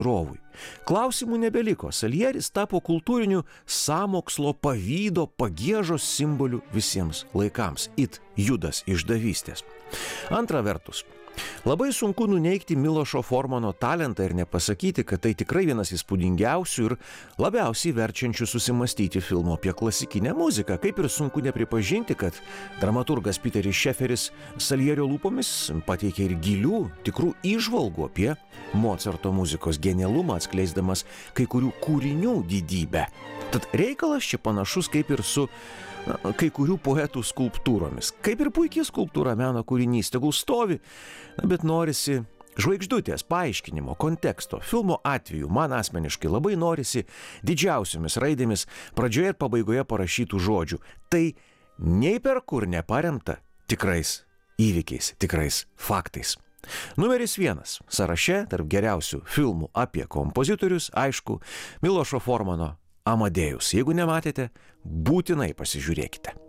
žiūrovui. Klausimų nebeliko, Salieris tapo kultūriniu sąmokslo, pavydo, pagiežos simboliu visiems laikams. It Judas išdavystės. Antra vertus, labai sunku nuneigti Milošo Formano talentą ir nepasakyti, kad tai tikrai vienas įspūdingiausių ir labiausiai verčiančių susimastyti filmų apie klasikinę muziką. Kaip ir sunku nepripažinti, kad dramaturgas Peteris Šeferis Salierio lūpomis pateikė ir gilių, tikrų įžvalgų apie Mocarto muzikos genialumą, atskleisdamas kai kurių kūrinių didybę. Tad reikalas čia panašus kaip ir su kai kurių poetų skulptūromis. Kaip ir puikiai skulptūra, meno kūrinys, tegul stovi, bet norisi žvaigždutės, paaiškinimo, konteksto. Filmo atveju man asmeniškai labai norisi didžiausiomis raidėmis pradžioje ir pabaigoje parašytų žodžių. Tai nei per kur neparemta tikrais įvykiais, tikrais faktais. Numeris 1 sąraše tarp geriausių filmų apie kompozitorius, aišku, Milošo Formano Amadėjus. Jeigu nematėte, būtinai pasižiūrėkite.